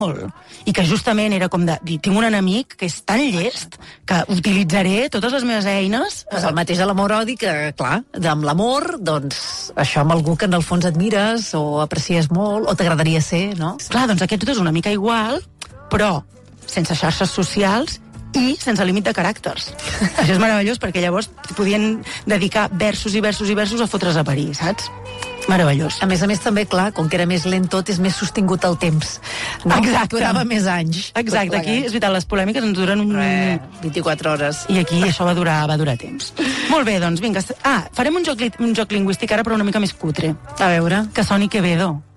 i que justament era com de dir, tinc un enemic que és tan llest que utilitzaré totes les meves eines. Pues el mateix a l'amor-odi, que clar, amb l'amor, doncs això amb algú que en el fons admires o aprecies molt o t'agradaria ser, no? Clar, doncs aquest tot és una mica igual, però sense xarxes socials i sense límit de caràcters. Això és meravellós, perquè llavors podien dedicar versos i versos i versos a fotre's a parir, saps? Meravellós. A més, també, clar, com que era més lent tot, és més sostingut el temps. No? Exacte. Durava més anys. Exacte, aquí, és veritat, les polèmiques ens duren 24 hores. I aquí això va durar temps. Molt bé, doncs, vinga. Farem un joc lingüístic ara, però una mica més cutre. A veure. Que soni Quevedo.